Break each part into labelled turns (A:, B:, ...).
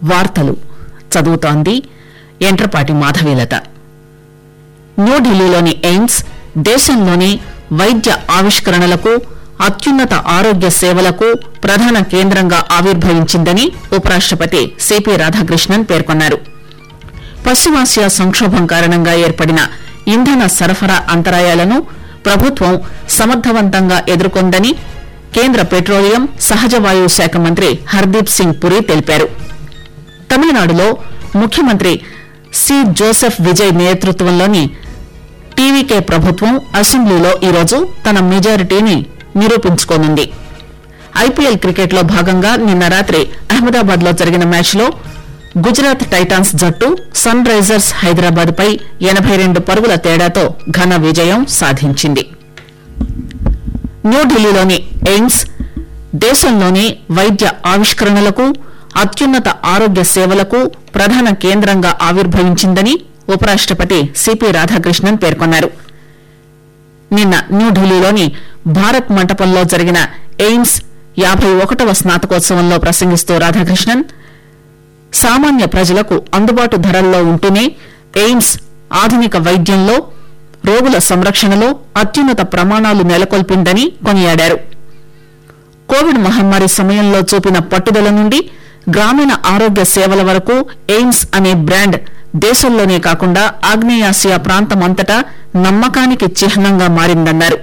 A: వార్తలు చదువుతోంది ఎంట్రపాటి మాధవీలత. న్యూఢిల్లీలోని ఎయిమ్స్ దేశంలోని వైద్య ఆవిష్కరణలకు అత్యున్నత ఆరోగ్య సేవలకు ప్రధాన కేంద్రంగా ఆవిర్భవించిందని ఉపరాష్టపతి సిపి రాధాకృష్ణన్ పేర్కొన్నారు. పశ్చిమాసియా సంక్షోభం కారణంగా ఏర్పడిన ఇంధన సరఫరా అంతరాయాలను ప్రభుత్వం సమర్థవంతంగా ఎదుర్కొందని కేంద్ర పెట్రోలియం సహజ వాయువు శాఖ మంత్రి హర్దీప్ సింగ్ పురి తెలిపారు. తమిళనాడులో ముఖ్యమంత్రి సి జోసెఫ్ విజయ్ నేతృత్వంలోని టీవీకే ప్రభుత్వం అసెంబ్లీలో ఈరోజు తన మెజారిటీని నిరూపించుకోనుంది. ఐపీఎల్ క్రికెట్ లో భాగంగా నిన్న రాత్రి అహ్మదాబాద్ లో జరిగిన మ్యాచ్ లో గుజరాత్ టైటాన్స్ జట్టు సన్ రైజర్స్ హైదరాబాద్ పై 82 పరుగుల తేడాతో ఘన విజయం సాధించింది. న్యూఢిల్లీలోని ఎయిమ్స్ దేశంలోని వైద్య ఆవిష్కరణలకు అత్యున్నత ఆరోగ్య సేవలకు ప్రధాన కేంద్రంగా ఆవిర్భవించిందని ఉపరాష్టపతి సిపి రాధాకృష్ణన్ పేర్కొన్నారు. నిన్న న్యూఢిల్లీలోని భారత్ మంటపంలో జరిగిన ఎయిమ్స్ 51వ స్నాతకోత్సవంలో ప్రసంగిస్తూ రాధాకృష్ణన్ సామాన్య ప్రజలకు అందుబాటు ధరల్లో ఉంటూనే ఎయిమ్స్ ఆధునిక వైద్యంలో రోగుల సంరక్షణలో అత్యున్నత ప్రమాణాలు నెలకొల్పిందని కొనియాడారు. కోవిడ్ మహమ్మారి సమయంలో చూపిన పట్టుదల నుండి గ్రామీణ ఆరోగ్య సేవల వరకు ఎయిమ్స్ అనే బ్రాండ్ దేశంలోనే కాకుండా ఆగ్నేయాసియా ప్రాంతమంతటా నమ్మకానికి చిహ్నంగా మారిందన్నారు.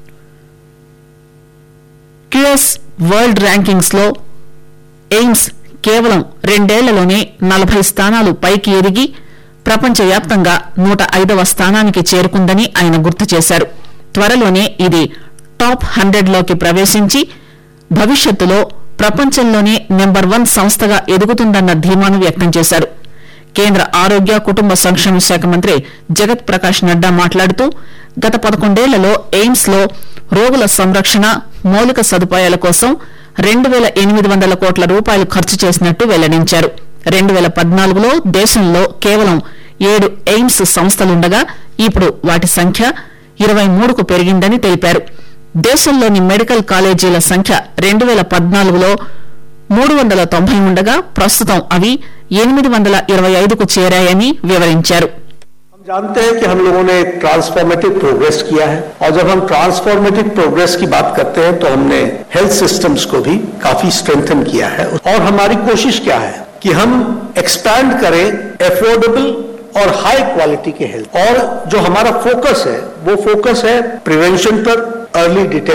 A: క్యూఎస్ వరల్డ్ ర్యాంకింగ్స్ లో ఎయిమ్స్ కేవలం 2 ఏళ్లలోనే 40 స్థానాలు పైకి ఎదిగి ప్రపంచవ్యాప్తంగా 105వ స్థానానికి చేరుకుందని ఆయన గుర్తు చేశారు. త్వరలోనే ఇది టాప్ 100లోకి ప్రవేశించి భవిష్యత్తులో ప్రపంచంలోనే నెంబర్ 1 సంస్థగా ఎదుగుతుందన్న ధీమాను వ్యక్తం చేశారు. కేంద్ర ఆరోగ్య కుటుంబ సంక్షేమ శాఖ మంత్రి జగత్ ప్రకాష్ నడ్డా మాట్లాడుతూ గత 11 ఏళ్లలో ఎయిమ్స్ లో రోగుల సంరక్షణ మౌలిక సదుపాయాల కోసం 2,800 కోట్ల రూపాయలు ఖర్చు చేసినట్టు వెల్లడించారు. 2014లో దేశంలో కేవలం 7 ఎయిమ్స్ సంస్థలుండగా ఇప్పుడు వాటి సంఖ్య 23కు పెరిగిందని తెలిపారు. దేశంలోని మెడికల్ కాలేజీల సంఖ్య 2014లో 390 ఉండగా ప్రస్తుతం అవి 825కు చేరాయని వివరించారు.
B: हम जानते हैं कि हम लोगों ने एक ट्रांसफॉर्मेटिव प्रोग्रेस किया है और जब हम ट्रांसफॉर्मेटिव प्रोग्रेस की बात करते हैं तो हमने हेल्थ सिस्टम्स को भी काफी स्ट्रेंथन किया है और हमारी कोशिश क्या है कि हम एक्सपैंड करें एफोर्डेबल और हाई क्वालिटी के हेल्थ और जो हमारा फोकस है वो फोकस है प्रिवेंशन पर, अर्ली डिटेक्शन